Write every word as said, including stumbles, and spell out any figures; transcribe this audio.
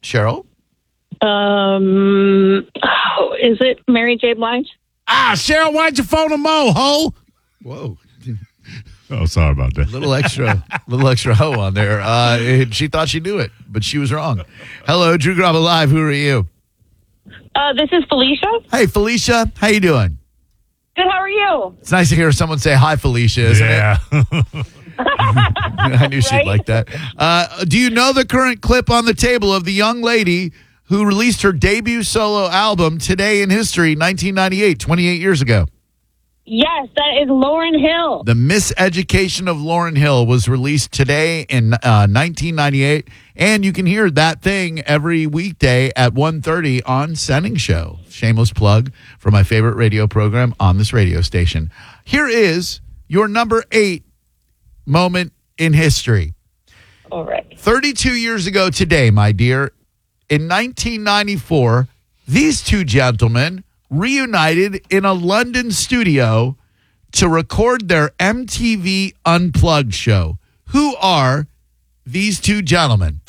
Cheryl? Um, oh, is it Mary J. Blige? Ah, Cheryl, why'd you phone a mo, ho? Whoa. Oh, sorry about that. Little extra, little extra ho on there. Uh, it- she thought she knew it, but she was wrong. Hello, Drew Garabo Live. Who are you? Uh, this is Felicia. Hey, Felicia. How you doing? Good, how are you? It's nice to hear someone say hi, Felicia, isn't Yeah. it? I knew she'd Right? like that. Uh, do you know the current clip on the table of the young lady who released her debut solo album, Today in History, nineteen ninety-eight, twenty-eight years ago? Yes, that is Lauryn Hill. The Miseducation of Lauryn Hill was released today in uh, nineteen ninety-eight, and you can hear that thing every weekday at one thirty on Sending Show. Shameless plug for my favorite radio program on this radio station. Here is your number eight moment in history. All right. thirty-two years ago today, my dear, in nineteen ninety-four, these two gentlemen reunited in a London studio to record their M T V Unplugged show. Who are these two gentlemen?